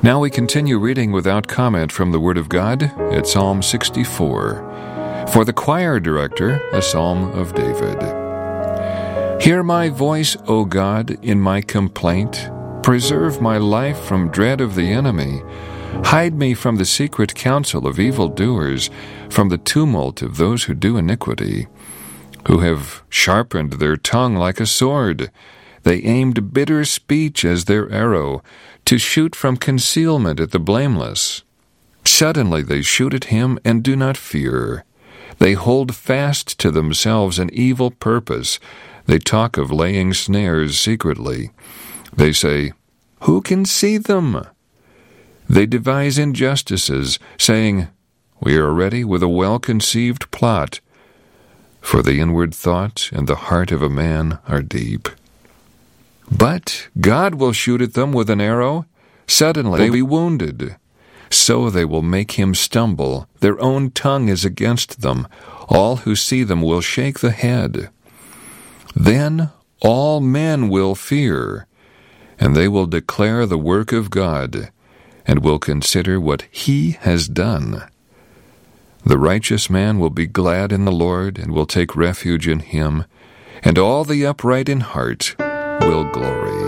Now we continue reading without comment from the Word of God at Psalm 64. For the choir director, a psalm of David. Hear my voice, O God, in my complaint. Preserve my life from dread of the enemy. Hide me from the secret counsel of evildoers, from the tumult of those who do iniquity, who have sharpened their tongue like a sword. They aimed bitter speech as their arrow, to shoot from concealment at the blameless. Suddenly they shoot at him and do not fear. They hold fast to themselves an evil purpose. They talk of laying snares secretly. They say, "Who can see them?" They devise injustices, saying, "We are ready with a well-conceived plot." For the inward thought and the heart of a man are deep. But God will shoot at them with an arrow. Suddenly they will be wounded. So they will make him stumble. Their own tongue is against them. All who see them will shake the head. Then all men will fear, and they will declare the work of God, and will consider what he has done. The righteous man will be glad in the Lord, and will take refuge in him, and all the upright in heart will glory.